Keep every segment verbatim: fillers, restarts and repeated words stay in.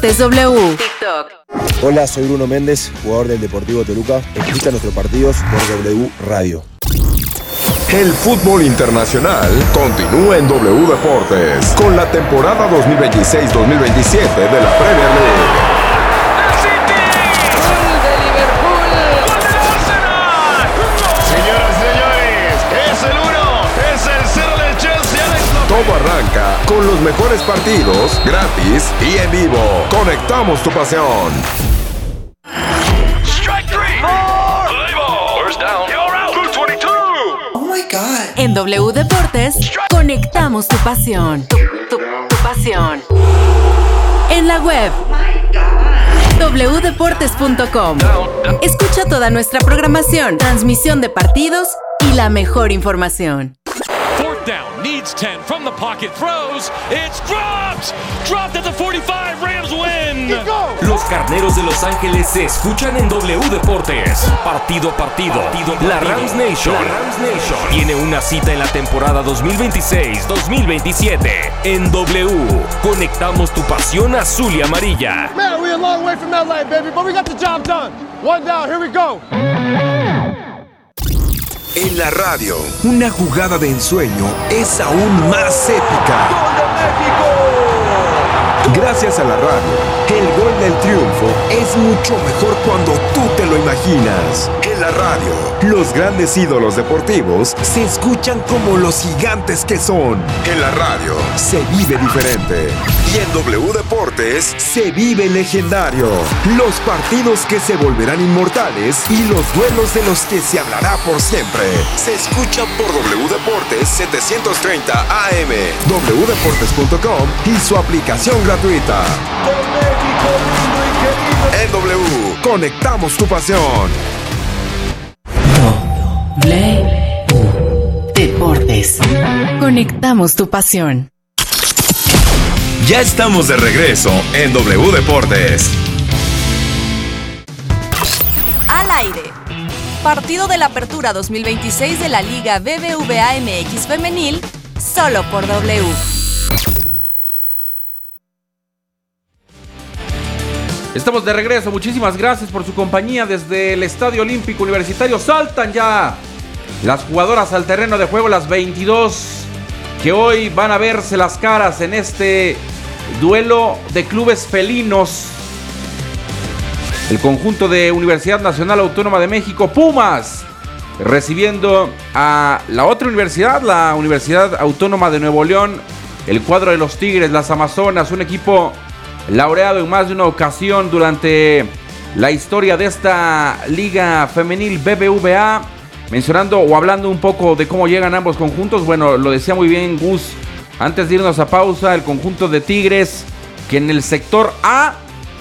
Deportes W. TikTok. Hola, soy Bruno Méndez, jugador del Deportivo Toluca. Escucha nuestros partidos por W Radio. El fútbol internacional continúa en W Deportes con la temporada dos mil veintiséis dos mil veintisiete de la Premier League. Todo arranca con los mejores partidos, gratis y en vivo. Conectamos tu pasión. Oh my God. En W Deportes, conectamos tu pasión. Tu, tu, tu pasión. En la web doble u deportes punto com. Escucha toda nuestra programación, transmisión de partidos y la mejor información. Down, needs ten from the pocket, throws, it's dropped, dropped at the forty-five, Rams win. Los Carneros de Los Ángeles se escuchan en W Deportes, partido a partido. partido, partido. La Rams Nation, la Rams Nation tiene una cita en la temporada dos mil veintiséis dos mil veintisiete en W. Conectamos tu pasión azul y amarilla. Man, we're a long way from L A, baby, but we got the job done. One down, here we go. En la radio, una jugada de ensueño es aún más épica. ¡Gol de México! Gracias a la radio, el gol del triunfo es mucho mejor cuando tú te lo imaginas. En la radio, los grandes ídolos deportivos se escuchan como los gigantes que son. En la radio, se vive diferente. Y en W Deportes, se vive legendario. Los partidos que se volverán inmortales y los duelos de los que se hablará por siempre. Se escuchan por W Deportes setecientos treinta A M, doble u deportes punto com y su aplicación gratuita. En W, conectamos tu pasión. W Deportes. Conectamos tu pasión. Ya estamos de regreso en W Deportes. Al aire. Partido de la Apertura dos mil veintiséis de la Liga B B V A M X Femenil, solo por W. Estamos de regreso, muchísimas gracias por su compañía desde el Estadio Olímpico Universitario. Saltan ya las jugadoras al terreno de juego, las veintidós, que hoy van a verse las caras en este duelo de clubes felinos. El conjunto de Universidad Nacional Autónoma de México, Pumas, recibiendo a la otra universidad, la Universidad Autónoma de Nuevo León, el cuadro de los Tigres, las Amazonas, un equipo laureado en más de una ocasión durante la historia de esta liga femenil B B V A. Mencionando o hablando un poco de cómo llegan ambos conjuntos, bueno, lo decía muy bien Gus antes de irnos a pausa, el conjunto de Tigres, que en el sector A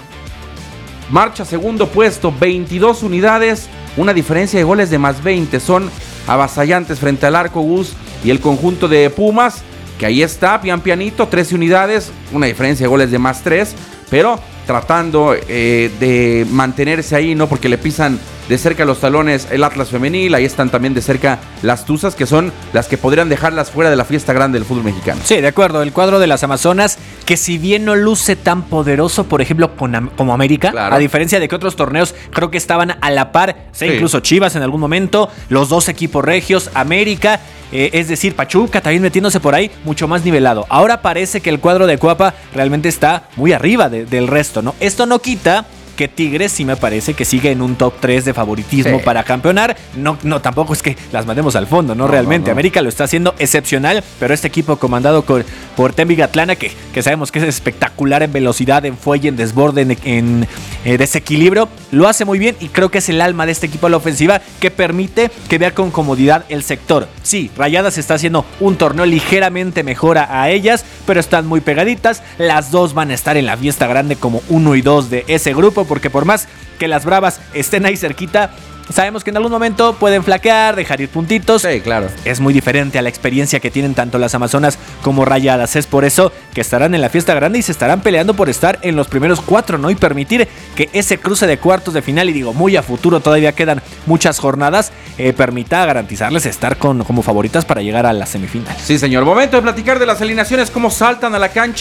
marcha segundo puesto, veintidós unidades, una diferencia de goles de más veinte, son avasallantes frente al arco, Gus, y el conjunto de Pumas, que ahí está, pian pianito, trece unidades, una diferencia de goles de más tres, pero tratando eh, de mantenerse ahí, ¿no? Porque le pisan de cerca los talones el Atlas femenil, ahí están también de cerca las Tuzas, que son las que podrían dejarlas fuera de la fiesta grande del fútbol mexicano. Sí, de acuerdo, el cuadro de las Amazonas, que si bien no luce tan poderoso, por ejemplo, como América, claro, a diferencia de que otros torneos creo que estaban a la par, sí, incluso Chivas en algún momento, los dos equipos regios, América, eh, es decir, Pachuca también metiéndose por ahí, mucho más nivelado. Ahora parece que el cuadro de Cuapa realmente está muy arriba de, del resto, ¿no? Esto no quita que Tigres sí me parece que sigue en un top tres de favoritismo, sí, para campeonar. No, no, tampoco es que las mandemos al fondo, ¿no? no Realmente, no, no. América lo está haciendo excepcional, pero este equipo comandado con, por Tembi Gatlana, que, que sabemos que es espectacular en velocidad, en fuelle, en desborde, en, en eh, desequilibrio, lo hace muy bien y creo que es el alma de este equipo a la ofensiva que permite que vea con comodidad el sector. Sí, Rayadas está haciendo un torneo ligeramente mejor a, a ellas, pero están muy pegaditas. Las dos van a estar en la fiesta grande como uno y dos de ese grupo, porque por más que las Bravas estén ahí cerquita, sabemos que en algún momento pueden flaquear, dejar ir puntitos. Sí, claro. Es muy diferente a la experiencia que tienen tanto las Amazonas como Rayadas. Es por eso que estarán en la fiesta grande y se estarán peleando por estar en los primeros cuatro, ¿no? Y permitir que ese cruce de cuartos de final, y digo muy a futuro, todavía quedan muchas jornadas, eh, permita garantizarles estar con, como favoritas para llegar a la semifinal. Sí, señor. Momento de platicar de las alineaciones, cómo saltan a la cancha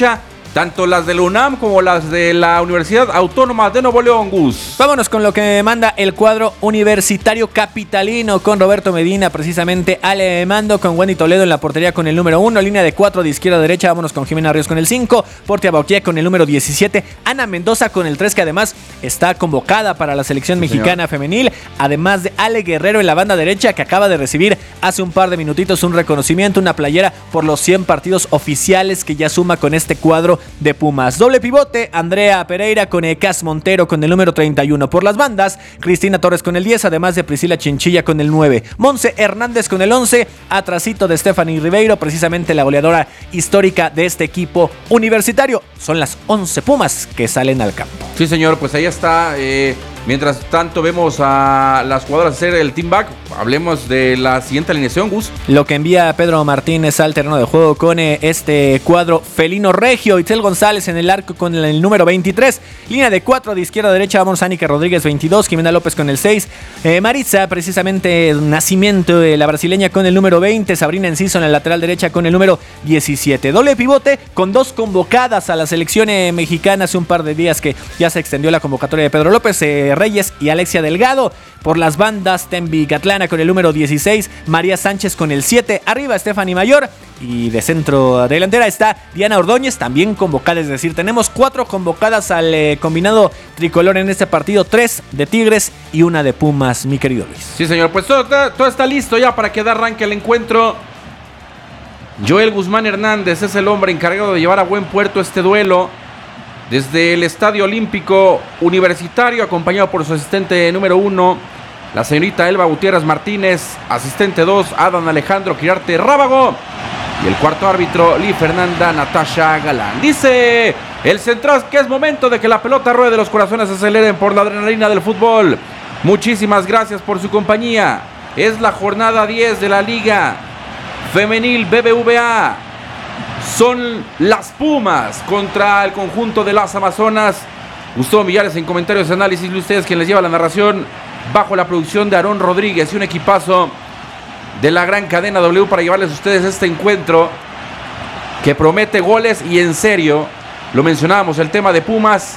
tanto las de la UNAM como las de la Universidad Autónoma de Nuevo León, Gus. Vámonos con lo que manda el cuadro universitario capitalino, con Roberto Medina precisamente al mando, con Wendy Toledo en la portería con el número uno, línea de cuatro de izquierda a derecha. Vámonos con Jimena Ríos con el cinco, Portia Bauquia con el número diecisiete, Ana Mendoza con el tres, que además está convocada para la selección sí, mexicana señor. femenil, además de Ale Guerrero en la banda derecha, que acaba de recibir hace un par de minutitos un reconocimiento, una playera por los cien partidos oficiales que ya suma con este cuadro de Pumas. Doble pivote, Andrea Pereira con Cas Montero con el número treinta y uno. Por las bandas, Cristina Torres con el diez, además de Priscila Chinchilla con el nueve. Monse Hernández con el once, atrasito de Stephanie Ribeiro, precisamente la goleadora histórica de este equipo universitario. Son las once Pumas que salen al campo. Sí, señor, pues ahí está. Eh, mientras tanto vemos a las jugadoras hacer el team back. Hablemos de la siguiente alineación, Gus. Lo que envía Pedro Martínez al terreno de juego con eh, este cuadro felino regio. Itzel González en el arco con el número veintitrés. Línea de cuatro de izquierda a derecha. Vamos, Anika Rodríguez veintidós. Jimena López con el seis. Eh, Maritza, precisamente nacimiento de la brasileña con el número veinte. Sabrina Enciso en la lateral derecha con el número diecisiete. Doble pivote con dos convocadas a la selección eh, mexicana hace un par de días que ya se extendió la convocatoria de Pedro López. Eh, Reyes y Alexia Delgado. Por las bandas, Tembi Gatlana con el número dieciséis, María Sánchez con el siete, arriba Stephanie Mayor, y de centro delantera está Diana Ordóñez, también convocada, es decir, tenemos cuatro convocadas al eh, combinado tricolor en este partido, tres de Tigres y una de Pumas, mi querido Luis. Sí, señor, pues todo, todo está listo ya para que dé arranque el encuentro. Joel Guzmán Hernández es el hombre encargado de llevar a buen puerto este duelo. Desde el Estadio Olímpico Universitario, acompañado por su asistente número uno, la señorita Elba Gutiérrez Martínez, asistente dos, Adán Alejandro Quirarte Rábago, y el cuarto árbitro, Lee Fernanda Natasha Galán. Dice el central que es momento de que la pelota ruede, los corazones se aceleren por la adrenalina del fútbol. Muchísimas gracias por su compañía. Es la jornada diez de la Liga Femenil B B V A. Son las Pumas contra el conjunto de las Amazonas. Gustavo Millares en comentarios de análisis, y ustedes quien les lleva la narración bajo la producción de Aarón Rodríguez y un equipazo de la gran cadena W para llevarles a ustedes este encuentro que promete goles. Y en serio, lo mencionábamos, el tema de Pumas,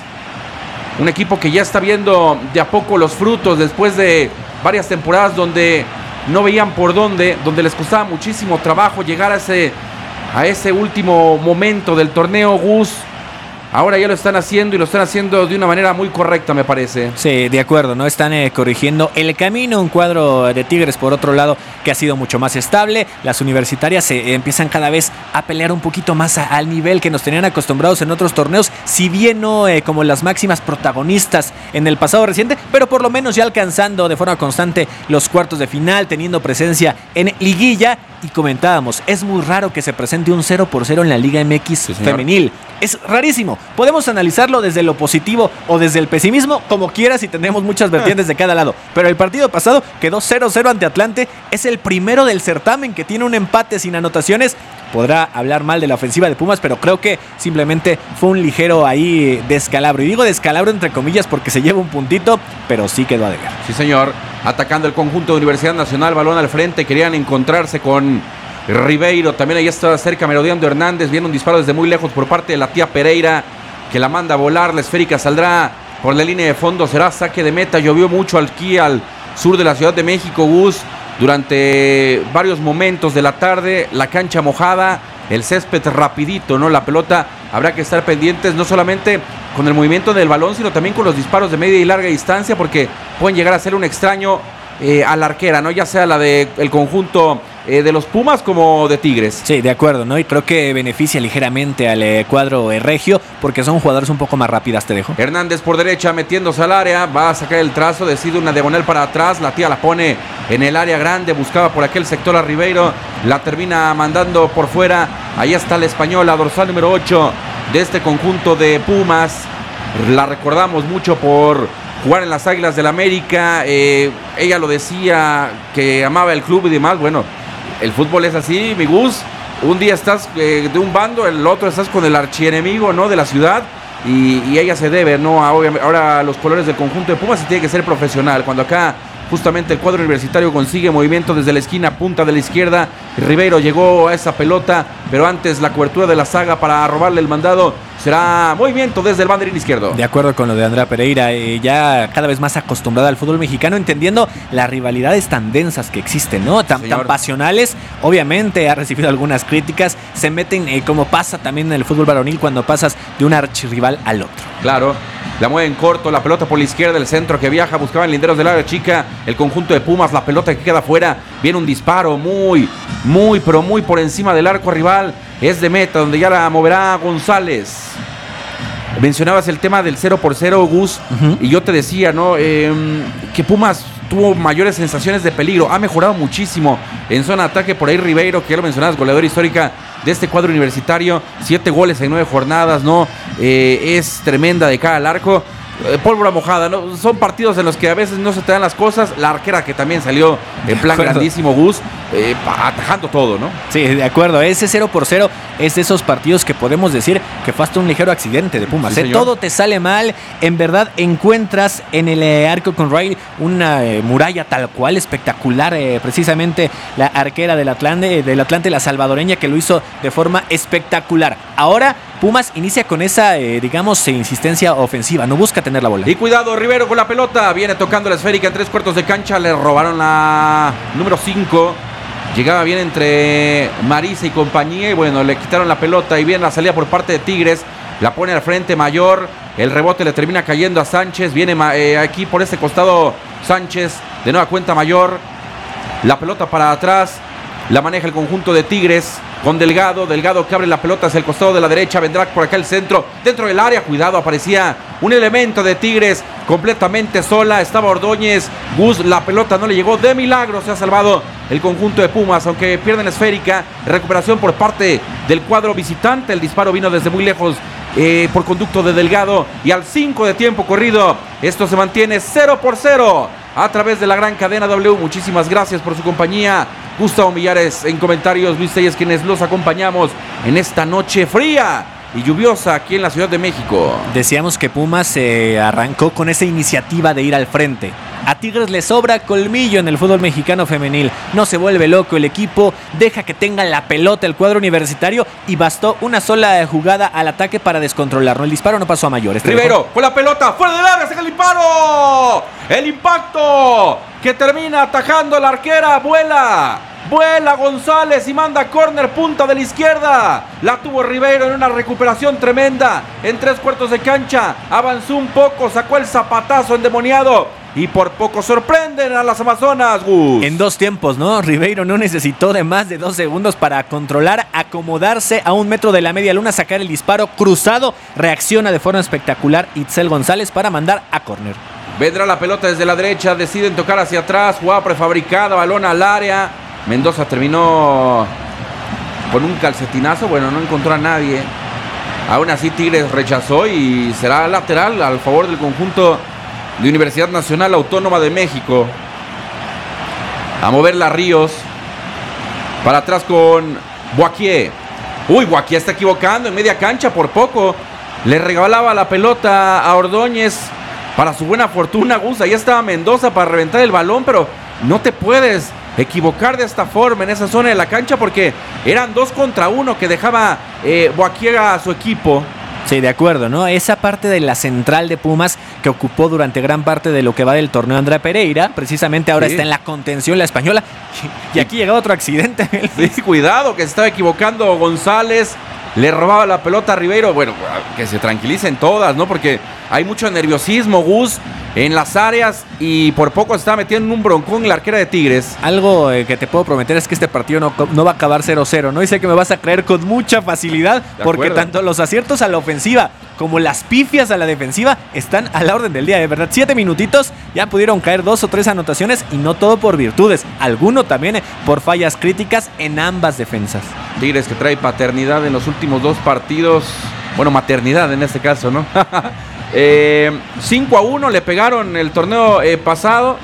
un equipo que ya está viendo de a poco los frutos después de varias temporadas donde no veían por dónde, donde les costaba muchísimo trabajo llegar a ese a ese último momento del torneo, Gus. Ahora ya lo están haciendo, y lo están haciendo de una manera muy correcta, me parece. Sí, de acuerdo, ¿no? Están eh, corrigiendo el camino. Un cuadro de Tigres, por otro lado, que ha sido mucho más estable. Las universitarias se eh, empiezan cada vez a pelear un poquito más a, al nivel que nos tenían acostumbrados en otros torneos. Si bien no eh, como las máximas protagonistas en el pasado reciente, pero por lo menos ya alcanzando de forma constante los cuartos de final, teniendo presencia en liguilla. Y comentábamos, es muy raro que se presente un cero por cero en la Liga M X sí, femenil. Es rarísimo. Podemos analizarlo desde lo positivo o desde el pesimismo, como quieras, y tendremos muchas vertientes de cada lado. Pero el partido pasado quedó cero cero ante Atlante. Es el primero del certamen que tiene un empate sin anotaciones. Podrá hablar mal de la ofensiva de Pumas, pero creo que simplemente fue un ligero ahí descalabro. Y digo descalabro entre comillas porque se lleva un puntito, pero sí quedó a deber. Sí, señor. Atacando el conjunto de Universidad Nacional, balón al frente, querían encontrarse con Ribeiro. También ahí estaba cerca merodeando Hernández. Viene un disparo desde muy lejos por parte de la tía Pereira, que la manda a volar. La esférica saldrá por la línea de fondo. Será saque de meta. Llovió mucho aquí al sur de la Ciudad de México, Gus. Durante varios momentos de la tarde, la cancha mojada, el césped rapidito, ¿no? La pelota habrá que estar pendientes, no solamente con el movimiento del balón, sino también con los disparos de media y larga distancia, porque pueden llegar a ser un extraño eh, a la arquera, ¿no? Ya sea la del conjunto eh, de los Pumas como de Tigres. Sí, de acuerdo, ¿no? Y creo que beneficia ligeramente al eh, cuadro eh, regio, porque son jugadores un poco más rápidas, te dejo. Hernández por derecha metiéndose al área, va a sacar el trazo, decide una diagonal para atrás, la tía la pone en el área grande, buscaba por aquel sector a Ribeiro, la termina mandando por fuera. Ahí está la española, dorsal número ocho de este conjunto de Pumas. La recordamos mucho por jugar en las Águilas del América. Eh, ella lo decía, que amaba el club y demás. Bueno, el fútbol es así, mi Gus. Un día estás eh, de un bando, el otro estás con el archienemigo, ¿no?, de la ciudad. Y, y ella se debe, ¿no? Ahora, ahora los colores del conjunto de Pumas, y tiene que ser profesional. Cuando acá Justamente el cuadro universitario consigue movimiento desde la esquina, punta de la izquierda. Ribeiro llegó a esa pelota, pero antes la cobertura de la saga para robarle el mandado. Será movimiento desde el banderín izquierdo. De acuerdo con lo de Andrea Pereira, eh, ya cada vez más acostumbrada al fútbol mexicano, entendiendo las rivalidades tan densas que existen, ¿no? Tan, tan pasionales. Obviamente ha recibido algunas críticas. Se meten, eh, como pasa también en el fútbol varonil, cuando pasas de un archirrival al otro. Claro. La mueve en corto, la pelota por la izquierda, el centro que viaja, buscaban linderos del área chica, el conjunto de Pumas, la pelota que queda fuera, viene un disparo muy, muy, pero muy por encima del arco rival, es de meta, donde ya la moverá González. Mencionabas el tema del cero por cero, Gus, uh-huh. y yo te decía, ¿no? Eh, que Pumas tuvo mayores sensaciones de peligro, ha mejorado muchísimo en zona de ataque. Por ahí Ribeiro, que ya lo mencionabas, goleador histórica de este cuadro universitario, siete goles en nueve jornadas, ¿no? Eh, es tremenda de cara al arco. Eh, pólvora mojada, ¿no? Son partidos en los que a veces no se te dan las cosas. La arquera que también salió en plan grandísimo, Gus, eh, atajando todo, ¿no? Sí, de acuerdo. Ese cero por cero es de esos partidos que podemos decir que fue hasta un ligero accidente de Pumas. Sí, ¿eh? Todo te sale mal. En verdad encuentras en el eh, arco con Riley una eh, muralla tal cual, espectacular. Eh, precisamente la arquera del Atlante, del Atlante, la salvadoreña, que lo hizo de forma espectacular. Ahora Pumas inicia con esa, eh, digamos, insistencia ofensiva. No busca tener la bola. Y cuidado, Ribeiro con la pelota. Viene tocando la esférica en tres cuartos de cancha. Le robaron la número cinco. Llegaba bien entre Marisa y compañía. Y bueno, le quitaron la pelota. Y viene la salida por parte de Tigres. La pone al frente Mayor. El rebote le termina cayendo a Sánchez. Viene eh, aquí por este costado Sánchez. De nueva cuenta Mayor. La pelota para atrás. La maneja el conjunto de Tigres con Delgado. Delgado que abre la pelota hacia el costado de la derecha. Vendrá por acá el centro. Dentro del área. Cuidado, aparecía un elemento de Tigres completamente sola. Estaba Ordóñez. Gus, la pelota no le llegó. De milagro se ha salvado el conjunto de Pumas, aunque pierden esférica. Recuperación por parte del cuadro visitante. El disparo vino desde muy lejos eh, por conducto de Delgado. Y al cinco de tiempo corrido, esto se mantiene cero por cero a través de la gran cadena W. Muchísimas gracias por su compañía. Gustavo Millares en comentarios, Luis Telles, quienes los acompañamos en esta noche fría y lluviosa aquí en la Ciudad de México. Decíamos que Pumas se eh, arrancó con esa iniciativa de ir al frente. A Tigres le sobra colmillo en el fútbol mexicano femenil. No se vuelve loco el equipo, deja que tenga la pelota el cuadro universitario y bastó una sola jugada al ataque para descontrolarlo. El disparo no pasó a mayores. Ribeiro con la pelota, fuera del área, saca el disparo. El impacto que termina atajando a la arquera, vuela. Vuela González y manda córner, punta de la izquierda. La tuvo Ribeiro en una recuperación tremenda. En tres cuartos de cancha, avanzó un poco, sacó el zapatazo endemoniado. Y por poco sorprenden a las Amazonas, Gus. En dos tiempos, ¿no? Ribeiro no necesitó de más de dos segundos para controlar, acomodarse a un metro de la media luna, sacar el disparo cruzado. Reacciona de forma espectacular Itzel González para mandar a córner. Vendrá la pelota desde la derecha, deciden tocar hacia atrás, jugada prefabricada, balón al área. Mendoza terminó con un calcetinazo, bueno, no encontró a nadie. Aún así Tigres rechazó y será lateral al favor del conjunto de Universidad Nacional Autónoma de México. A moverla Ríos. Para atrás con Boaquier. Uy, Boaquier está equivocando en media cancha por poco. Le regalaba la pelota a Ordóñez. Para su buena fortuna, Gus, ahí estaba Mendoza para reventar el balón, pero no te puedes equivocar de esta forma en esa zona de la cancha porque eran dos contra uno que dejaba eh, Boaquier a su equipo. Sí, de acuerdo, ¿no? Esa parte de la central de Pumas que ocupó durante gran parte de lo que va del torneo Andrea Pereira, precisamente ahora sí está en la contención la española. Y aquí llega otro accidente. Sí, cuidado, que se estaba equivocando González. Le robaba la pelota a Ribeiro. Bueno, que se tranquilicen todas, ¿no? Porque hay mucho nerviosismo, Gus, en las áreas y por poco se está metiendo en un broncón la arquera de Tigres. Algo eh, que te puedo prometer es que este partido no, no va a acabar cero cero, ¿no? Y sé que me vas a creer con mucha facilidad porque tanto los aciertos a la ofensiva como las pifias a la defensiva están a la orden del día, de verdad. Siete minutitos, ya pudieron caer dos o tres anotaciones y no todo por virtudes, alguno también eh, por fallas críticas en ambas defensas. Tigres que trae paternidad en los últimos dos partidos, bueno, maternidad en este caso, ¿no? eh, cinco a uno le pegaron el torneo eh, pasado,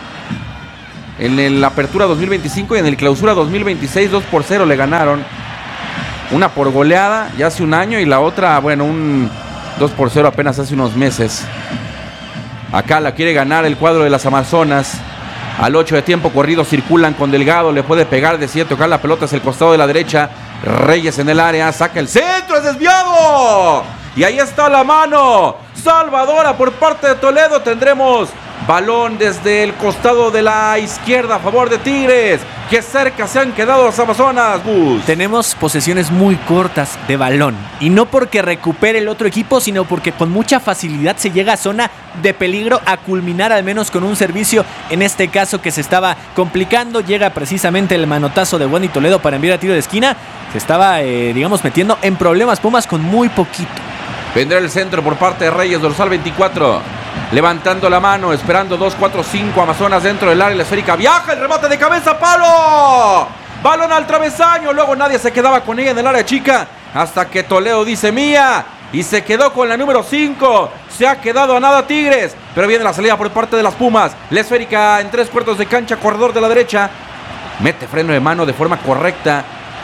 en el Apertura dos mil veinticinco y en el Clausura dos mil veintiséis, dos por cero le ganaron. Una por goleada ya hace un año y la otra, bueno, un dos por cero apenas hace unos meses. Acá la quiere ganar el cuadro de las Amazonas. Al ocho de tiempo corrido circulan con Delgado, le puede pegar, decide tocar la pelota hacia el costado de la derecha. Reyes en el área, saca el centro, es desviado. Y ahí está la mano salvadora por parte de Toledo. Tendremos balón desde el costado de la izquierda a favor de Tigres. Que cerca se han quedado las Amazonas, Gus. Tenemos posesiones muy cortas de balón. Y no porque recupere el otro equipo, sino porque con mucha facilidad se llega a zona de peligro a culminar al menos con un servicio. En este caso que se estaba complicando. Llega precisamente el manotazo de Wendy Toledo para enviar a tiro de esquina. Se estaba, eh, digamos, metiendo en problemas Pumas con muy poquito. Vendrá el centro por parte de Reyes, dorsal veinticuatro. Levantando la mano, esperando dos, cuatro, cinco Amazonas dentro del área. La esférica viaja, el remate de cabeza, ¡palo! Balón al travesaño, luego nadie se quedaba con ella en el área chica. Hasta que Toledo dice mía. Y se quedó con la número cinco. Se ha quedado a nada Tigres. Pero viene la salida por parte de las Pumas. La esférica en tres cuartos de cancha, corredor de la derecha. Mete freno de mano de forma correcta.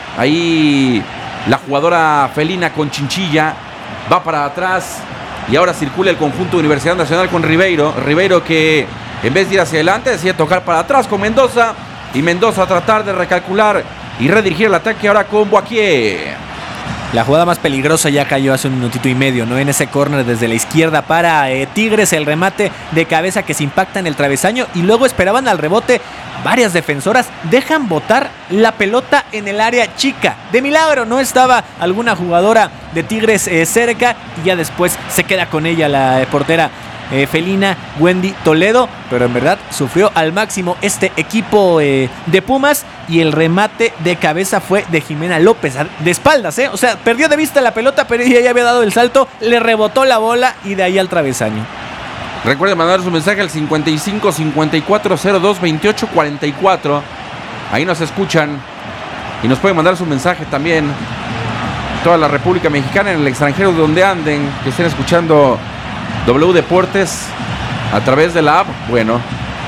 Ahí la jugadora felina con Chinchilla. Va para atrás. Y ahora circula el conjunto de Universidad Nacional con Ribeiro. Ribeiro que en vez de ir hacia adelante decide tocar para atrás con Mendoza. Y Mendoza a tratar de recalcular y redirigir el ataque ahora con Boaquier. La jugada más peligrosa ya cayó hace un minutito y medio, ¿no? En ese córner desde la izquierda para eh, Tigres, el remate de cabeza que se impacta en el travesaño y luego esperaban al rebote. Varias defensoras dejan botar la pelota en el área chica. De milagro no estaba alguna jugadora de Tigres eh, cerca y ya después se queda con ella la eh, portera eh, felina Wendy Toledo, pero en verdad sufrió al máximo este equipo eh, de Pumas y el remate de cabeza fue de Jimena López, de espaldas, ¿eh? O sea, perdió de vista la pelota, pero ella ya había dado el salto, le rebotó la bola y de ahí al travesaño. Recuerden mandar su mensaje al cincuenta y cinco cincuenta y cuatro cero dos veintiocho cuarenta y cuatro. Ahí nos escuchan y nos pueden mandar su mensaje también. Toda la República Mexicana, en el extranjero donde anden, que estén escuchando W Deportes a través de la app. Bueno,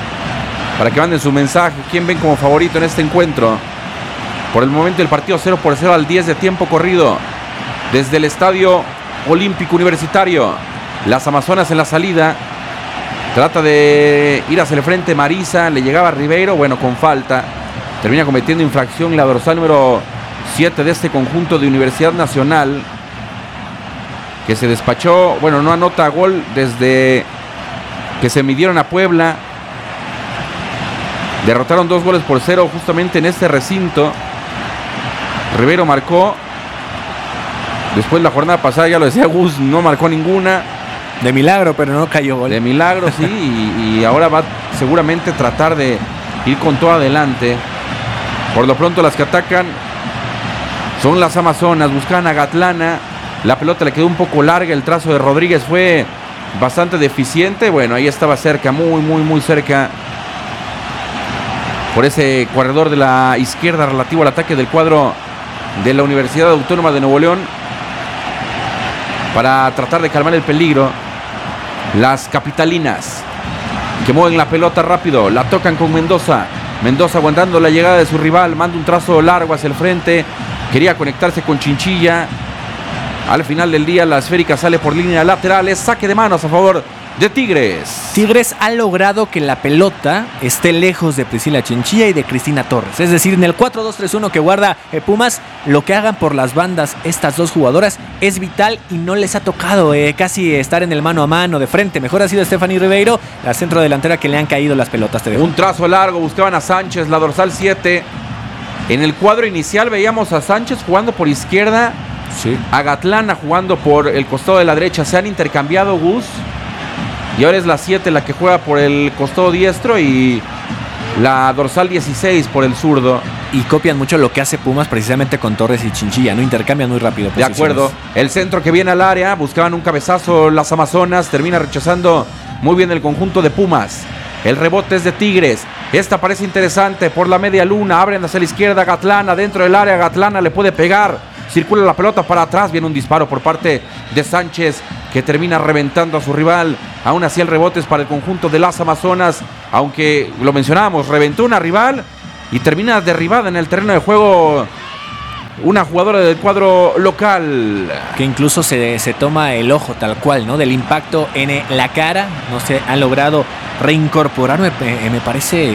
para que manden su mensaje. ¿Quién ven como favorito en este encuentro? Por el momento el partido cero por cero al diez de tiempo corrido. Desde el Estadio Olímpico Universitario. Las Amazonas en la salida. Trata de ir hacia el frente Marisa. Le llegaba a Ribeiro. Bueno, con falta. Termina cometiendo infracción la dorsal número siete de este conjunto de Universidad Nacional. Que se despachó. Bueno, no anota gol desde que se midieron a Puebla. Derrotaron dos goles por cero justamente en este recinto. Ribeiro marcó. Después la jornada pasada, ya lo decía Gus, no marcó ninguna. De milagro, pero no cayó gol. De milagro, sí. y, y ahora va seguramente tratar de ir con todo adelante. Por lo pronto las que atacan son las Amazonas. Buscan a Gatlana. La pelota le quedó un poco larga. El trazo de Rodríguez fue bastante deficiente. Bueno, ahí estaba cerca, muy, muy, muy cerca. Por ese corredor de la izquierda relativo al ataque del cuadro de la Universidad Autónoma de Nuevo León. Para tratar de calmar el peligro. Las capitalinas que mueven la pelota rápido. La tocan con Mendoza. Mendoza aguantando la llegada de su rival. Manda un trazo largo hacia el frente. Quería conectarse con Chinchilla. Al final del día la esférica sale por línea lateral. Es saque de manos a favor de Tigres. Tigres ha logrado que la pelota esté lejos de Priscila Chinchilla y de Cristina Torres. Es decir, en el cuatro dos tres uno que guarda eh, Pumas, lo que hagan por las bandas estas dos jugadoras es vital y no les ha tocado eh, casi estar en el mano a mano de frente. Mejor ha sido Stephanie Ribeiro, la centro delantera que le han caído las pelotas. Te dejo. Un trazo largo, buscaban a Sánchez, la dorsal siete. En el cuadro inicial veíamos a Sánchez jugando por izquierda, sí. A Gatlana jugando por el costado de la derecha. Se han intercambiado, Gus. Y ahora es la siete la que juega por el costado diestro y la dorsal dieciséis por el zurdo. Y copian mucho lo que hace Pumas precisamente con Torres y Chinchilla, ¿no? Intercambian muy rápido posiciones. De acuerdo. El centro que viene al área, buscaban un cabezazo las Amazonas, termina rechazando muy bien el conjunto de Pumas. El rebote es de Tigres. Esta parece interesante por la media luna. Abren hacia la izquierda Gatlana, dentro del área Gatlana le puede pegar. Circula la pelota para atrás, viene un disparo por parte de Sánchez que termina reventando a su rival. Aún así el rebote es para el conjunto de las Amazonas, aunque lo mencionábamos, reventó una rival y termina derribada en el terreno de juego una jugadora del cuadro local. Que incluso se, se toma el ojo tal cual, ¿no? Del impacto en la cara. No se ha logrado reincorporar, me, me parece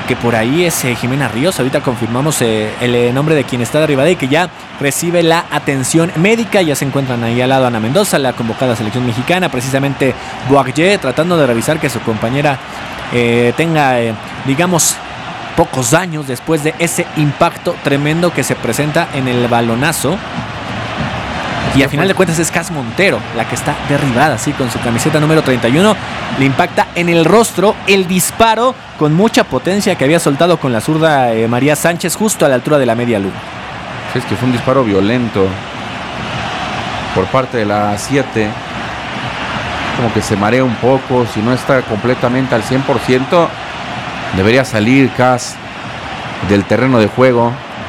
que por ahí es eh, Jimena Ríos. Ahorita confirmamos eh, el eh, nombre de quien está derribada y que ya recibe la atención médica. Ya se encuentran ahí al lado Ana Mendoza, la convocada selección mexicana, precisamente Boakye, tratando de revisar que su compañera eh, tenga, eh, digamos, pocos daños después de ese impacto tremendo que se presenta en el balonazo. Y a final de cuentas es Cas Montero la que está derribada, así con su camiseta número treinta y uno. Le impacta en el rostro el disparo con mucha potencia que había soltado con la zurda eh, María Sánchez justo a la altura de la media luna. Sí, es que fue un disparo violento por parte de la siete. Como que se marea un poco, si no está completamente al cien por ciento, debería salir Cas del terreno de juego.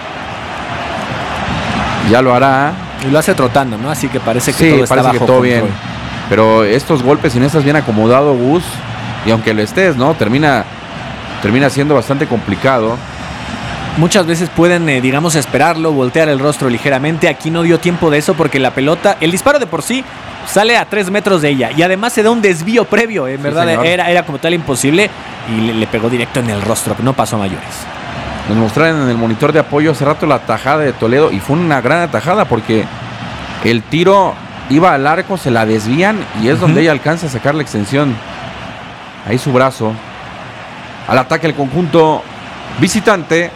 Ya lo hará. Y lo hace trotando, ¿no? Así que parece que sí, todo está parece bajo que todo control. bien. Pero estos golpes, si no estás bien acomodado, Gus, y aunque lo estés, ¿no? Termina, termina siendo bastante complicado. Muchas veces pueden, eh, digamos, esperarlo, voltear el rostro ligeramente. Aquí no dio tiempo de eso porque la pelota, el disparo de por sí sale a tres metros de ella. Y además se da un desvío previo. En sí, verdad era, era como tal imposible. Y le, le pegó directo en el rostro. No pasó a mayores. Nos mostraron en el monitor de apoyo hace rato la tajada de Toledo. Y fue una gran atajada porque el tiro iba al arco, se la desvían. Y es uh-huh. donde ella alcanza a sacar la extensión. Ahí su brazo. Al ataque el conjunto visitante.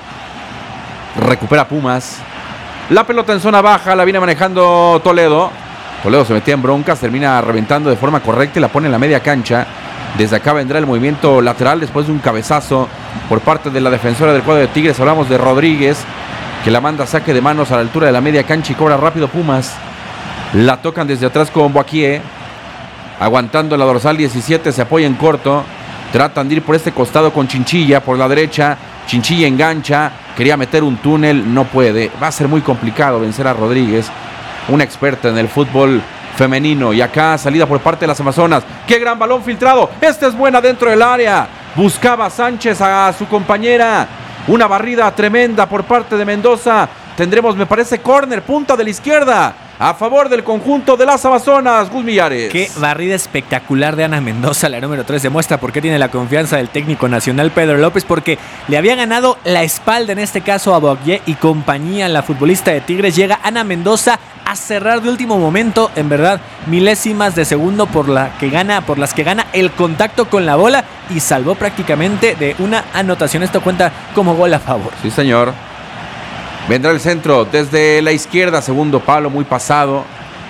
Recupera Pumas. La pelota en zona baja, la viene manejando Toledo. Toledo se metía en broncas, termina reventando de forma correcta y la pone en la media cancha. Desde acá vendrá el movimiento lateral después de un cabezazo por parte de la defensora del cuadro de Tigres. Hablamos de Rodríguez, que la manda a saque de manos a la altura de la media cancha y cobra rápido Pumas. La tocan desde atrás con Boakye. Aguantando la dorsal diecisiete, se apoya en corto. Tratan de ir por este costado con Chinchilla por la derecha. Chinchilla engancha, quería meter un túnel, no puede. Va a ser muy complicado vencer a Rodríguez, una experta en el fútbol femenino. Y acá salida por parte de las Amazonas. ¡Qué gran balón filtrado! Esta es buena dentro del área. Buscaba Sánchez a su compañera. Una barrida tremenda por parte de Mendoza. Tendremos, me parece, córner, punta de la izquierda, a favor del conjunto de las Amazonas. Gus Millares. Qué barrida espectacular de Ana Mendoza, la número tres. Demuestra por qué tiene la confianza del técnico nacional Pedro López, porque le había ganado la espalda, en este caso a Boakye y compañía. La futbolista de Tigres, llega Ana Mendoza a cerrar de último momento, en verdad, milésimas de segundo por, la que gana, por las que gana el contacto con la bola y salvó prácticamente de una anotación. Esto cuenta como gol a favor. Sí, señor. Vendrá el centro desde la izquierda, segundo palo, muy pasado.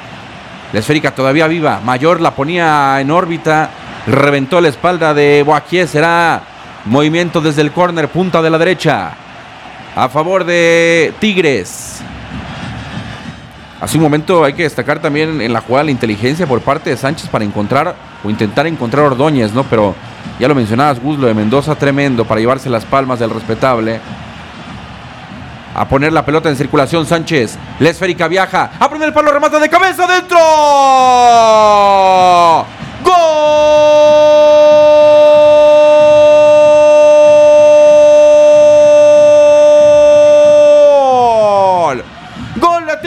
La esférica todavía viva. Mayor la ponía en órbita. Reventó la espalda de Boakye. Será movimiento desde el córner, punta de la derecha. A favor de Tigres. Hace un momento hay que destacar también en la jugada la inteligencia por parte de Sánchez para encontrar o intentar encontrar Ordóñez, ¿no? Pero ya lo mencionabas, Gus, lo de Mendoza tremendo para llevarse las palmas del respetable. A poner la pelota en circulación Sánchez. La esférica viaja. A poner el palo, remata de cabeza dentro. ¡Gol! ¡Gol de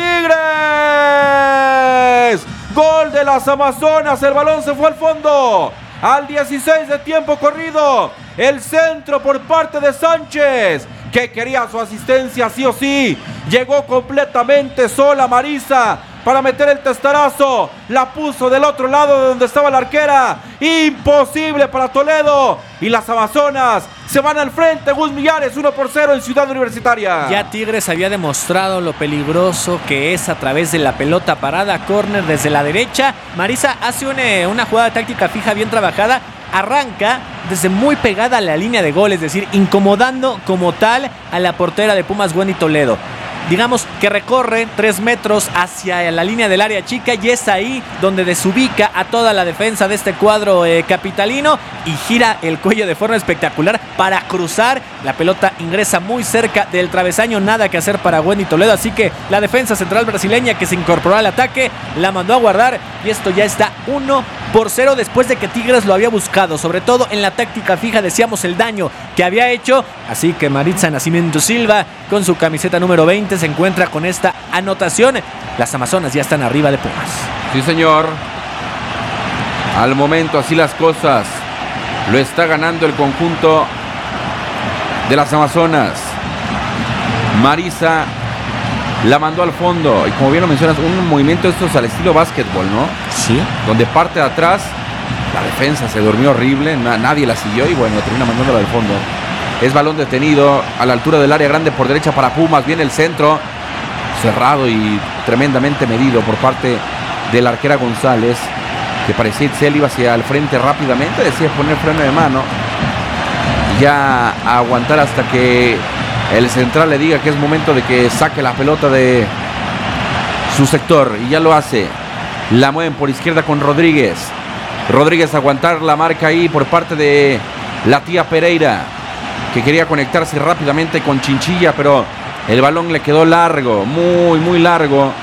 Tigres! ¡Gol de las Amazonas! El balón se fue al fondo. Al dieciséis de tiempo corrido. El centro por parte de Sánchez, que quería su asistencia sí o sí. Llegó completamente sola Marisa para meter el testarazo. La puso del otro lado de donde estaba la arquera. Imposible para Toledo. Y las Amazonas se van al frente. Gus Millares, uno por cero en Ciudad Universitaria. Ya Tigres había demostrado lo peligroso que es a través de la pelota parada. Córner desde la derecha. Marisa hace una, una jugada táctica fija bien trabajada. Arranca desde muy pegada a la línea de gol, es decir, incomodando como tal a la portera de Pumas, Wendy Toledo. Digamos que recorre tres metros hacia la línea del área chica y es ahí donde desubica a toda la defensa de este cuadro eh, capitalino y gira el cuello de forma espectacular para cruzar. La pelota ingresa muy cerca del travesaño, nada que hacer para Wendy Toledo, así que la defensa central brasileña que se incorporó al ataque la mandó a guardar y esto ya está uno por cero después de que Tigres lo había buscado, sobre todo en la táctica fija. Decíamos el daño que había hecho, así que Maritza Nascimento Silva con su camiseta número veinte se encuentra con esta anotación. Las Amazonas ya están arriba de Pumas. Sí, señor. Al momento así las cosas. Lo está ganando el conjunto de las Amazonas. Marisa la mandó al fondo. Y como bien lo mencionas, un movimiento de estos al estilo básquetbol, ¿no? Sí. Donde parte de atrás, la defensa se durmió horrible, na- nadie la siguió y bueno, termina mandándola al fondo. Es balón detenido a la altura del área grande por derecha para Pumas. Viene el centro, cerrado y tremendamente medido por parte de la arquera González, que parecía Itzel iba hacia el frente rápidamente, decía poner freno de mano. Ya a aguantar hasta que el central le diga que es momento de que saque la pelota de su sector. Y ya lo hace. La mueven por izquierda con Rodríguez. Rodríguez a aguantar la marca ahí por parte de la tía Pereira, que quería conectarse rápidamente con Chinchilla, pero el balón le quedó largo, muy, muy largo.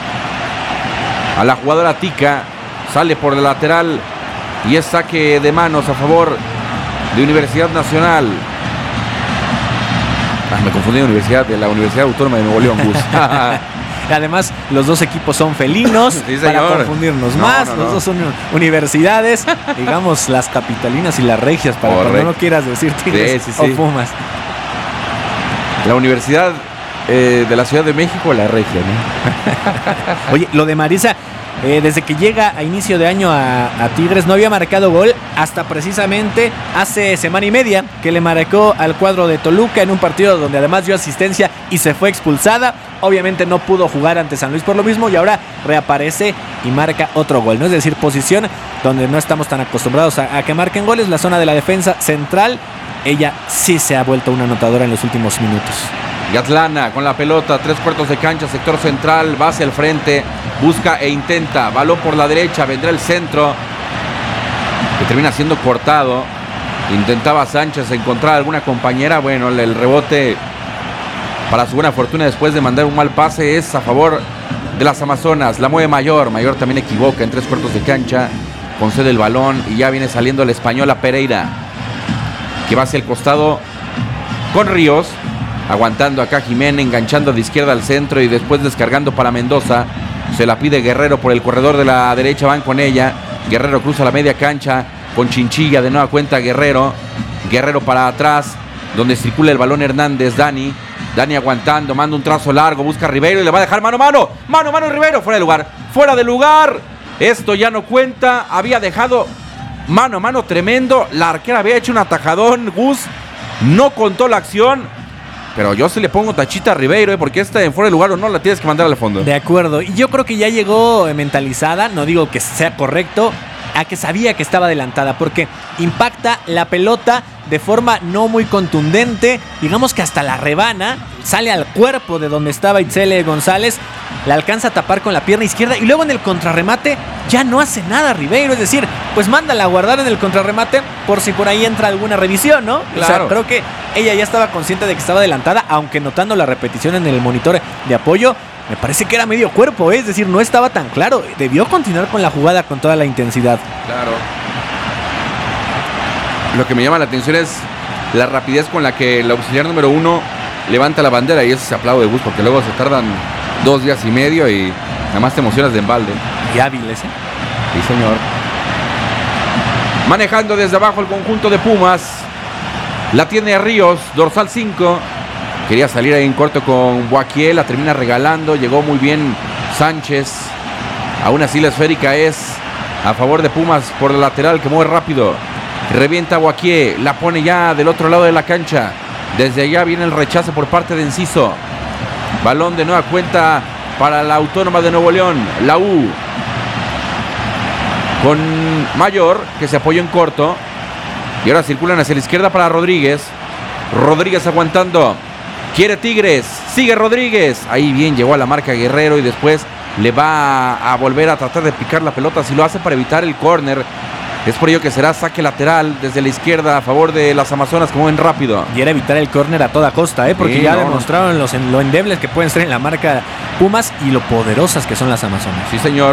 A la jugadora Tica. Sale por el lateral y es saque de manos a favor de Universidad Nacional. Ah, me confundí de universidad, de la Universidad Autónoma de Nuevo León, Gus. Además, los dos equipos son felinos, sí, para confundirnos no, más. No, no. Los dos son universidades, digamos, las capitalinas y las regias, para Correcto. cuando no quieras decir Tigres sí, sí, sí. o Pumas. La Universidad eh, de la Ciudad de México, la regia, ¿no? Oye, lo de Marisa, eh, desde que llega a inicio de año a, a Tigres, no había marcado gol hasta precisamente hace semana y media, que le marcó al cuadro de Toluca en un partido donde además dio asistencia y se fue expulsada. Obviamente no pudo jugar ante San Luis por lo mismo y ahora reaparece y marca otro gol, ¿no? Es decir, posición donde no estamos tan acostumbrados a, a que marquen goles, la zona de la defensa central. Ella sí se ha vuelto una anotadora en los últimos minutos. Gatlana con la pelota, tres cuartos de cancha, sector central, va hacia el frente, busca e intenta, balón por la derecha, vendrá el centro, que termina siendo cortado. Intentaba Sánchez encontrar alguna compañera, bueno, el rebote, para su buena fortuna, después de mandar un mal pase, es a favor de las Amazonas. La mueve Mayor, Mayor también equivoca en tres cuartos de cancha, concede el balón y ya viene saliendo la española Pereira, que va hacia el costado con Ríos, aguantando acá Jiménez, enganchando de izquierda al centro y después descargando para Mendoza. Se la pide Guerrero por el corredor de la derecha, van con ella. Guerrero cruza la media cancha con Chinchilla, de nueva cuenta Guerrero. Guerrero para atrás, donde circula el balón Hernández, Dani. Dani aguantando, manda un trazo largo, busca a Ribeiro y le va a dejar mano a mano. Mano a mano Ribeiro, fuera de lugar, fuera de lugar. Esto ya no cuenta, había dejado mano a mano tremendo. La arquera había hecho un atajadón, Gus. No contó la acción. Pero yo sí le pongo tachita a Ribeiro, ¿eh? Porque esta en fuera de lugar o no la tienes que mandar al fondo. De acuerdo. Y yo creo que ya llegó mentalizada, no digo que sea correcto, a que sabía que estaba adelantada, porque impacta la pelota de forma no muy contundente, digamos que hasta la rebana, sale al cuerpo de donde estaba Itzel González, la alcanza a tapar con la pierna izquierda y luego en el contrarremate ya no hace nada Ribeiro, es decir, pues mándala a guardar en el contrarremate por si por ahí entra alguna revisión, ¿no? Claro. O sea, creo que ella ya estaba consciente de que estaba adelantada, aunque notando la repetición en el monitor de apoyo, me parece que era medio cuerpo, ¿eh? Es decir, no estaba tan claro, debió continuar con la jugada con toda la intensidad. Claro. Lo que me llama la atención es la rapidez con la que el auxiliar número uno levanta la bandera, y eso se aplaude de gusto, porque luego se tardan dos días y medio y nada más te emocionas de embalde. Y hábiles, ¿eh? Sí, señor. Manejando desde abajo el conjunto de Pumas. La tiene Ríos, dorsal cinco. Quería salir ahí en corto con Boaquiel, la termina regalando. Llegó muy bien Sánchez. Aún así la esférica es a favor de Pumas por la lateral, que mueve rápido. Revienta Boaquiel, la pone ya del otro lado de la cancha. Desde allá viene el rechazo por parte de Enciso. Balón de nueva cuenta para la Autónoma de Nuevo León, la U. Con Mayor, que se apoyó en corto. Y ahora circulan hacia la izquierda para Rodríguez. Rodríguez aguantando. Quiere Tigres. Sigue Rodríguez. Ahí bien, llegó a la marca Guerrero y después le va a volver a tratar de picar la pelota. Si lo hace para evitar el córner. Es por ello que será saque lateral desde la izquierda a favor de las Amazonas, que mueven rápido. Y era evitar el córner a toda costa, ¿eh? Porque Sí, ya no, demostraron los, lo endebles que pueden ser en la marca Pumas y lo poderosas que son las Amazonas. Sí, señor.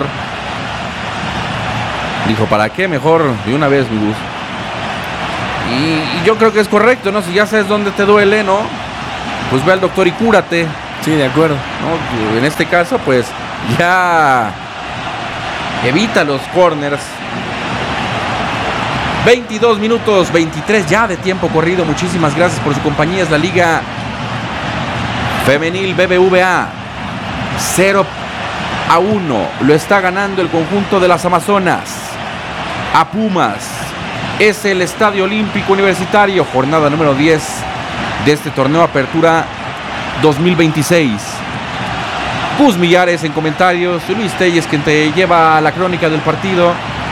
Dijo, ¿para qué? Mejor de una vez, mi Gus. Y, y yo creo que es correcto, ¿no? Si ya sabes dónde te duele, ¿no? Pues ve al doctor y cúrate. Sí, de acuerdo. ¿No? En este caso, pues ya evita los corners. veintidós minutos, veintitrés ya de tiempo corrido. Muchísimas gracias por su compañía. Es la Liga Femenil B B V A. cero a uno. Lo está ganando el conjunto de las Amazonas a Pumas. Es el Estadio Olímpico Universitario. Jornada número diez de este torneo Apertura dos mil veintiséis. Gus Millares en comentarios. Luis Telles, quien te lleva la crónica del partido.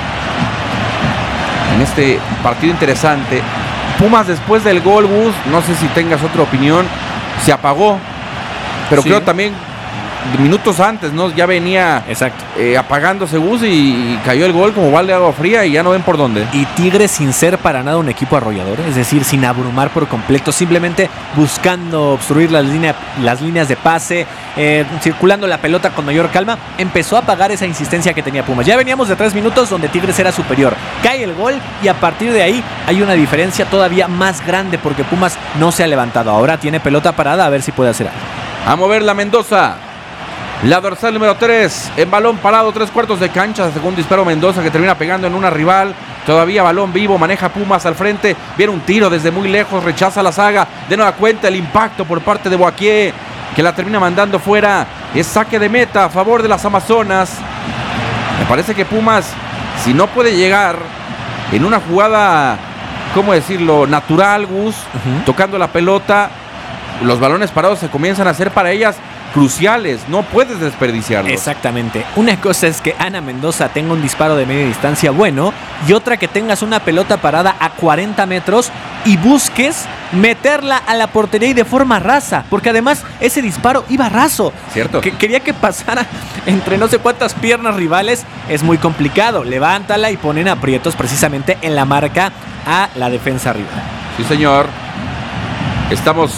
En este partido interesante. Pumas, después del gol, Gus, no sé si tengas otra opinión, se apagó. Pero sí, creo también minutos antes, ¿no? Ya venía Exacto. Eh, apagándose Gus y, y cayó el gol como balde de agua fría y ya no ven por dónde. Y Tigres sin ser para nada un equipo arrollador, es decir, sin abrumar por completo, simplemente buscando obstruir las, línea, las líneas de pase, eh, circulando la pelota con mayor calma, empezó a apagar esa insistencia que tenía Pumas. Ya veníamos de tres minutos donde Tigres era superior, cae el gol y a partir de ahí hay una diferencia todavía más grande porque Pumas no se ha levantado. Ahora tiene pelota parada, a ver si puede hacer algo. A mover la Mendoza. La dorsal número tres, en balón parado, tres cuartos de cancha, segundo disparo Mendoza que termina pegando en una rival, todavía balón vivo, maneja Pumas al frente, viene un tiro desde muy lejos, rechaza la saga, de nueva cuenta el impacto por parte de Boaquier, que la termina mandando fuera, es saque de meta a favor de las Amazonas. Me parece que Pumas, si no puede llegar en una jugada, ¿cómo decirlo?, natural, Gus, uh-huh. tocando la pelota, los balones parados se comienzan a hacer para ellas cruciales, no puedes desperdiciarlos. Exactamente. Una cosa es que Ana Mendoza tenga un disparo de media distancia bueno y otra que tengas una pelota parada a cuarenta metros y busques meterla a la portería y de forma rasa, porque además ese disparo iba raso. Cierto. Que quería que pasara entre no sé cuántas piernas rivales, es muy complicado. Levántala y ponen aprietos precisamente en la marca a la defensa rival. Sí, señor. Estamos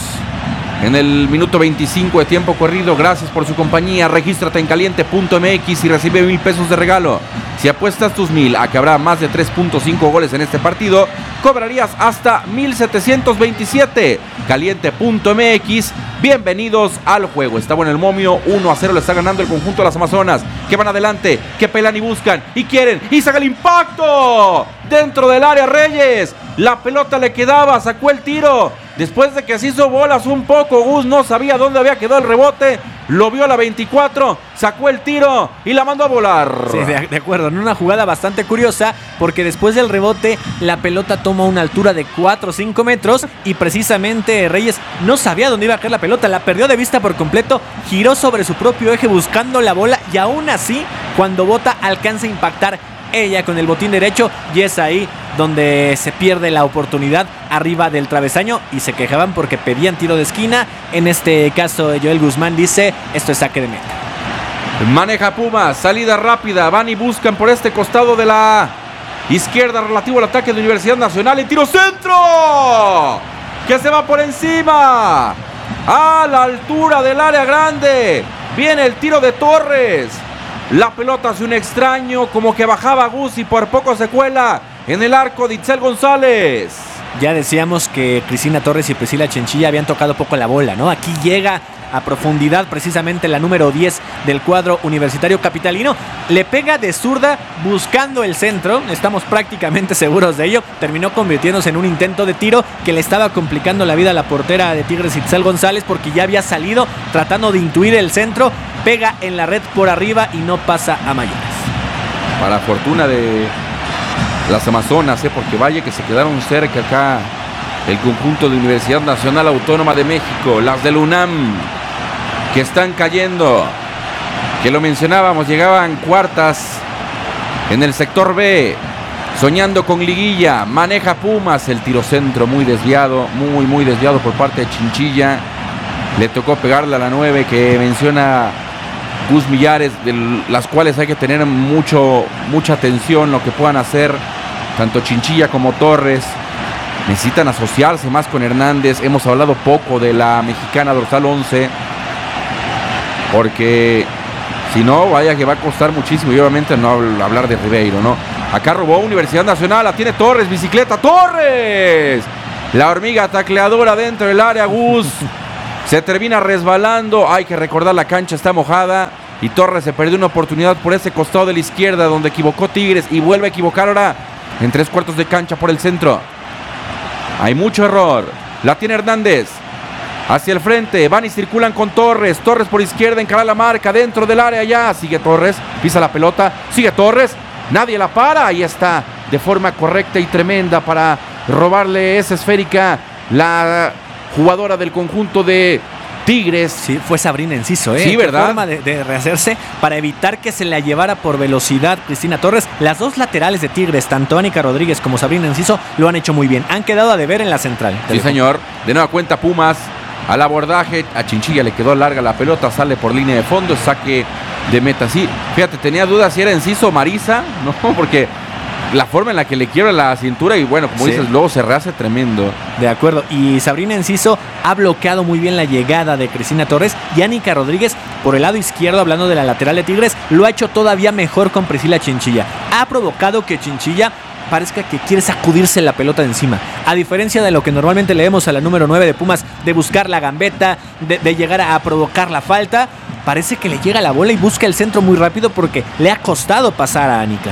en el minuto veinticinco de tiempo corrido. Gracias por su compañía. Regístrate en caliente punto m x y recibe mil pesos de regalo. Si apuestas tus mil a que habrá más de tres punto cinco goles en este partido, cobrarías hasta mil setecientos veintisiete. caliente punto m x. Bienvenidos al juego. Está bueno el momio. uno a cero le está ganando el conjunto de las Amazonas, que van adelante, que pelan y buscan y quieren y saca el impacto dentro del área. Reyes, la pelota le quedaba, sacó el tiro. Después de que se hizo bolas un poco, Gus no sabía dónde había quedado el rebote, lo vio a la veinticuatro, sacó el tiro y la mandó a volar. Sí, de, de acuerdo, en una jugada bastante curiosa, porque después del rebote la pelota toma una altura de cuatro o cinco metros y precisamente Reyes no sabía dónde iba a caer la pelota, la perdió de vista por completo, giró sobre su propio eje buscando la bola y aún así, cuando bota, alcanza a impactar ella con el botín derecho y es ahí donde se pierde la oportunidad arriba del travesaño y se quejaban porque pedían tiro de esquina. En este caso Joel Guzmán dice, esto es saque de meta. Maneja Pumas, salida rápida, van y buscan por este costado de la izquierda relativo al ataque de Universidad Nacional y tiro centro que se va por encima a la altura del área grande. Viene el tiro de Torres. La pelota hace un extraño, como que bajaba Gus y por poco se cuela en el arco de Itzel González. Ya decíamos que Cristina Torres y Priscila Chinchilla habían tocado poco la bola, ¿no? Aquí llega a profundidad precisamente la número diez del cuadro universitario capitalino. Le pega de zurda buscando el centro, estamos prácticamente seguros de ello. Terminó convirtiéndose en un intento de tiro que le estaba complicando la vida a la portera de Tigres, Itzel González, porque ya había salido tratando de intuir el centro. Pega en la red por arriba y no pasa a mayores. Para fortuna de las Amazonas, ¿eh? Porque vaya que se quedaron cerca acá el conjunto de Universidad Nacional Autónoma de México, las del UNAM, que están cayendo, que lo mencionábamos, llegaban cuartas en el sector B, soñando con liguilla. Maneja Pumas, el tiro centro muy desviado, muy muy desviado por parte de Chinchilla. Le tocó pegarle a la nueve que menciona Gus Millares, de las cuales hay que tener mucho, mucha atención lo que puedan hacer tanto Chinchilla como Torres. Necesitan asociarse más con Hernández. Hemos hablado poco de la mexicana dorsal once, porque si no, vaya que va a costar muchísimo. Y obviamente no hablar de Ribeiro, ¿no? Acá robó Universidad Nacional, la tiene Torres, bicicleta, Torres. La hormiga tacleadora dentro del área, Gus. Se termina resbalando, hay que recordar, la cancha está mojada y Torres se perdió una oportunidad por ese costado de la izquierda donde equivocó Tigres y vuelve a equivocar ahora en tres cuartos de cancha por el centro. Hay mucho error. La tiene Hernández. Hacia el frente, van y circulan con Torres. Torres por izquierda, encara la marca, dentro del área ya. Sigue Torres, pisa la pelota, sigue Torres. Nadie la para, ahí está, de forma correcta y tremenda para robarle esa esférica. La jugadora del conjunto de Tigres. Sí, fue Sabrina Enciso, ¿eh? Sí, ¿verdad? Forma de, de rehacerse para evitar que se la llevara por velocidad Cristina Torres. Las dos laterales de Tigres, tanto Anica Rodríguez como Sabrina Enciso, lo han hecho muy bien. Han quedado a deber en la central. Sí, señor. De nueva cuenta Pumas al abordaje. A Chinchilla le quedó larga la pelota, sale por línea de fondo, saque de meta. Sí, fíjate, tenía dudas si era Enciso o Marisa, ¿no? Porque la forma en la que le quiebra la cintura y bueno, como sí. dices, luego se rehace tremendo. De acuerdo, y Sabrina Enciso ha bloqueado muy bien la llegada de Cristina Torres y Anica Rodríguez por el lado izquierdo, hablando de la lateral de Tigres, lo ha hecho todavía mejor con Priscila Chinchilla. Ha provocado que Chinchilla parezca que quiere sacudirse la pelota de encima. A diferencia de lo que normalmente leemos a la número nueve de Pumas, de buscar la gambeta, de, de llegar a, a provocar la falta, parece que le llega la bola y busca el centro muy rápido porque le ha costado pasar a Anica.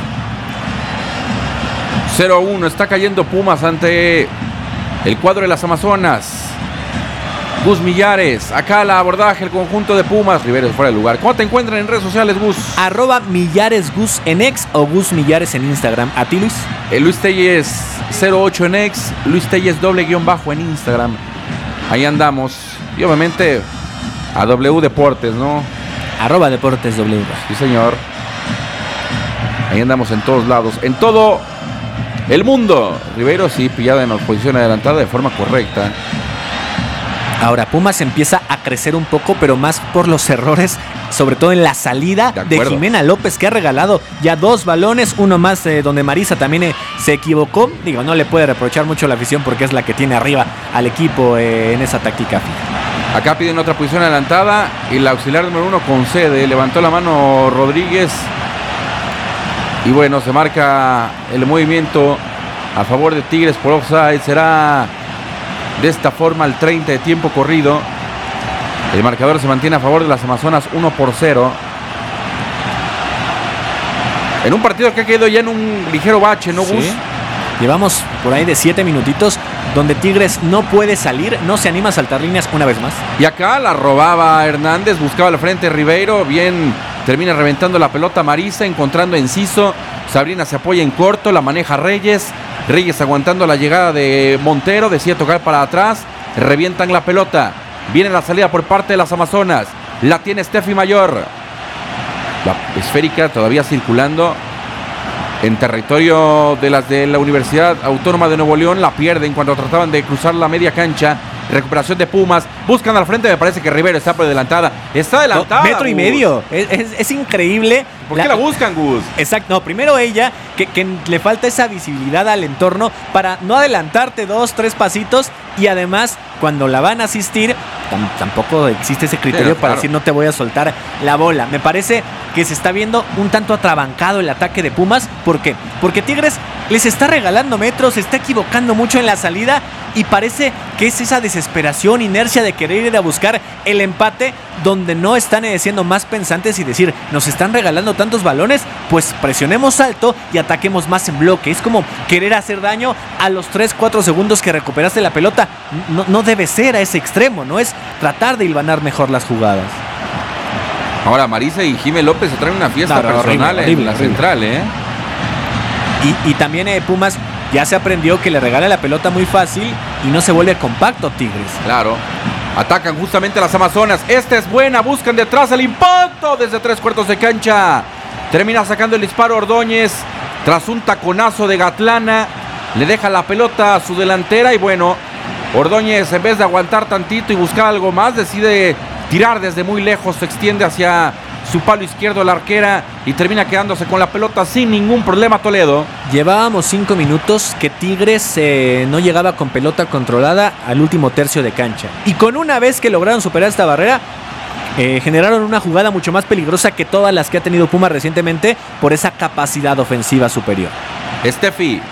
cero a uno, está cayendo Pumas ante el cuadro de las Amazonas. Gus Millares, acá al abordaje el conjunto de Pumas. Riveros fuera de lugar. ¿Cómo te encuentran en redes sociales, Gus? Arroba Millares Gus en X o Gus Millares en Instagram. ¿A ti, Luis? El Luis Telles cero ocho en X, Luis Telles doble guión bajo en Instagram. Ahí andamos. Y obviamente a W Deportes, ¿no? Arroba Deportes W. Sí, señor. Ahí andamos en todos lados. En todo el mundo. Rivero sí, pillada en la posición adelantada de forma correcta. Ahora, Pumas empieza a crecer un poco, pero más por los errores, sobre todo en la salida de, de Jimena López, que ha regalado ya dos balones, uno más eh, donde Marisa también eh, se equivocó. Digo, no le puede reprochar mucho a la afición porque es la que tiene arriba al equipo eh, en esa táctica fija. Acá piden otra posición adelantada y la auxiliar número uno concede. Levantó la mano Rodríguez. Y bueno, se marca el movimiento a favor de Tigres por offside. Será de esta forma el treinta de tiempo corrido. El marcador se mantiene a favor de las Amazonas uno por cero. En un partido que ha quedado ya en un ligero bache, ¿no, Gus? Sí. Llevamos por ahí de siete minutitos donde Tigres no puede salir, no se anima a saltar líneas una vez más. Y acá la robaba Hernández, buscaba al frente Ribeiro, bien, termina reventando la pelota Marisa, encontrando a Enciso. Sabrina se apoya en corto, la maneja Reyes. Reyes aguantando la llegada de Montero, decide tocar para atrás, revientan la pelota. Viene la salida por parte de las Amazonas, la tiene Steffi Mayor. La esférica todavía circulando en territorio de las de la Universidad Autónoma de Nuevo León. La pierden cuando trataban de cruzar la media cancha. Recuperación de Pumas, buscan al frente, me parece que Rivero está por adelantada. Está adelantada. No, metro y Gus. medio, es, es, es increíble. ¿Por qué la, la buscan, Gus? Exacto, no, primero ella, que, que le falta esa visibilidad al entorno para no adelantarte dos, tres pasitos. Y además, cuando la van a asistir, tam, tampoco existe ese criterio sí, para claro. decir no te voy a soltar la bola. Me parece que se está viendo un tanto atrabancado el ataque de Pumas. ¿Por qué? Porque Tigres les está regalando metros, se está equivocando mucho en la salida y parece que es esa desesperación, inercia de querer ir a buscar el empate donde no están siendo más pensantes y decir, nos están regalando tantos balones, pues presionemos alto y ataquemos más en bloque. Es como querer hacer daño a los tres, cuatro segundos que recuperaste la pelota. No, no debe ser a ese extremo, no es tratar de hilvanar mejor las jugadas. Ahora Marisa y Jimé López se traen una fiesta no, no, personal horrible, en horrible, la horrible. central, ¿eh? Y, y también eh, Pumas ya se aprendió que le regala la pelota muy fácil y no se vuelve compacto Tigres. Claro. Atacan justamente las Amazonas. Esta es buena. Buscan detrás el impacto desde tres cuartos de cancha. Termina sacando el disparo Ordóñez. Tras un taconazo de Gatlana. Le deja la pelota a su delantera. Y bueno, Ordóñez en vez de aguantar tantito y buscar algo más, decide tirar desde muy lejos. Se extiende hacia su palo izquierdo la arquera y termina quedándose con la pelota sin ningún problema Toledo. Llevábamos cinco minutos que Tigres eh, no llegaba con pelota controlada al último tercio de cancha. Y con una vez que lograron superar esta barrera, eh, generaron una jugada mucho más peligrosa que todas las que ha tenido Pumas recientemente por esa capacidad ofensiva superior. Steffi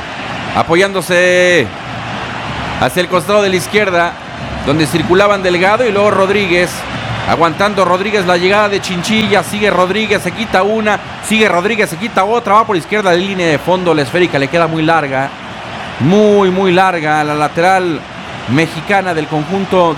apoyándose hacia el costado de la izquierda, donde circulaban Delgado y luego Rodríguez. Aguantando Rodríguez la llegada de Chinchilla. Sigue Rodríguez, se quita una. Sigue Rodríguez, se quita otra. Va por izquierda de línea de fondo. La esférica le queda muy larga. Muy, muy larga. La lateral mexicana del conjunto